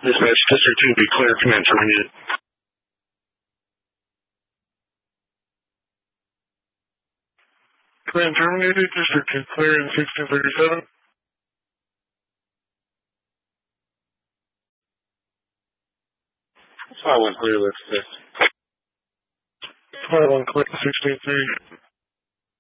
Dispatch District 2 be clear, command terminated. Command terminated, District 2 clear in 1637. 5-1 clear, let's test. 5-1 clear, 16-3.